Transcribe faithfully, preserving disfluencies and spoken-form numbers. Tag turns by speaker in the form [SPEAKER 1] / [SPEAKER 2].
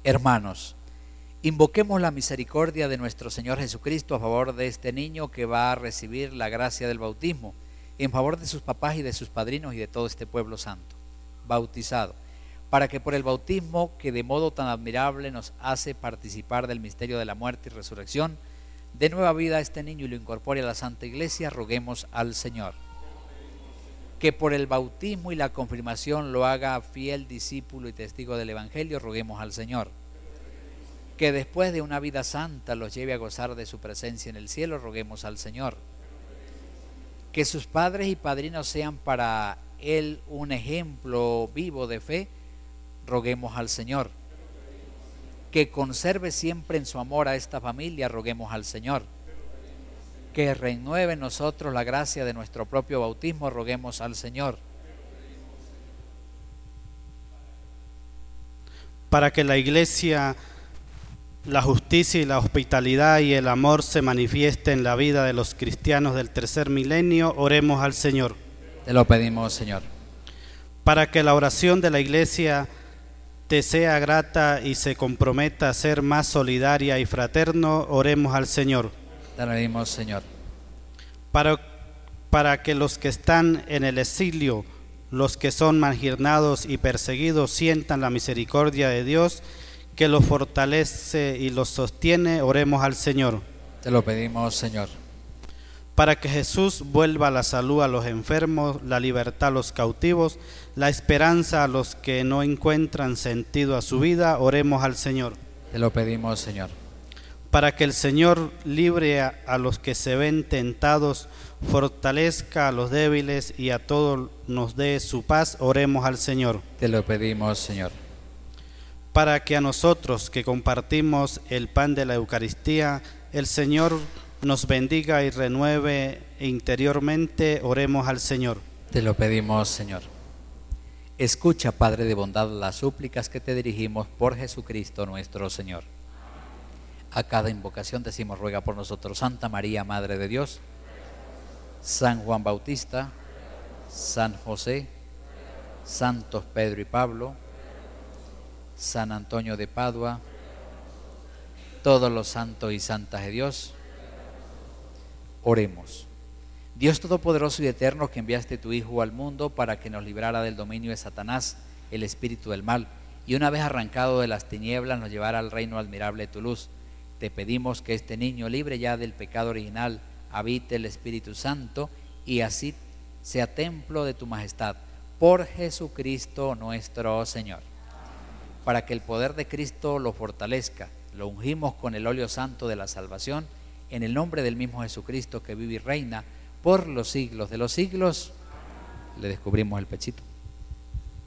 [SPEAKER 1] Hermanos, invoquemos la misericordia de nuestro Señor Jesucristo a favor de este niño que va a recibir la gracia del bautismo, en favor de sus papás y de sus padrinos y de todo este pueblo santo, bautizado, para que por el bautismo que de modo tan admirable nos hace participar del misterio de la muerte y resurrección, dé nueva vida a este niño y lo incorpore a la Santa Iglesia, roguemos al Señor. Que por el bautismo y la confirmación lo haga fiel discípulo y testigo del Evangelio, roguemos al Señor. Que después de una vida santa los lleve a gozar de su presencia en el cielo, roguemos al Señor. Que sus padres y padrinos sean para él un ejemplo vivo de fe, roguemos al Señor. Que conserve siempre en su amor a esta familia, roguemos al Señor. Que renueve en nosotros la gracia de nuestro propio bautismo, roguemos al Señor.
[SPEAKER 2] Para que la Iglesia, la justicia y la hospitalidad y el amor se manifieste en la vida de los cristianos del tercer milenio, oremos al Señor.
[SPEAKER 1] Te lo pedimos, Señor.
[SPEAKER 2] Para que la oración de la Iglesia te sea grata y se comprometa a ser más solidaria y fraterno, oremos al Señor.
[SPEAKER 1] Te lo pedimos, Señor.
[SPEAKER 2] Para, para que los que están en el exilio, los que son marginados y perseguidos, sientan la misericordia de Dios, que los fortalece y los sostiene, oremos al Señor.
[SPEAKER 1] Te lo pedimos, Señor.
[SPEAKER 2] Para que Jesús vuelva la salud a los enfermos, la libertad a los cautivos, la esperanza a los que no encuentran sentido a su vida, oremos al Señor.
[SPEAKER 1] Te lo pedimos, Señor.
[SPEAKER 2] Para que el Señor libre a, a los que se ven tentados, fortalezca a los débiles y a todos nos dé su paz, oremos al Señor.
[SPEAKER 1] Te lo pedimos, Señor.
[SPEAKER 2] Para que a nosotros que compartimos el pan de la Eucaristía, el Señor nos bendiga y renueve interiormente, oremos al Señor.
[SPEAKER 1] Te lo pedimos, Señor. Escucha, Padre de bondad, las súplicas que te dirigimos por Jesucristo nuestro Señor. A cada invocación decimos, ruega por nosotros, Santa María, Madre de Dios, San Juan Bautista, San José, Santos Pedro y Pablo, San Antonio de Padua, todos los santos y santas de Dios. Oremos. Dios Todopoderoso y Eterno, que enviaste tu Hijo al mundo para que nos librara del dominio de Satanás, el espíritu del mal, y una vez arrancado de las tinieblas nos llevara al reino admirable de tu luz, te pedimos que este niño, libre ya del pecado original, habite el Espíritu Santo y así sea templo de tu majestad, por Jesucristo nuestro Señor. Para que el poder de Cristo lo fortalezca, lo ungimos con el óleo santo de la salvación, en el nombre del mismo Jesucristo que vive y reina por los siglos de los siglos. Le descubrimos el pechito.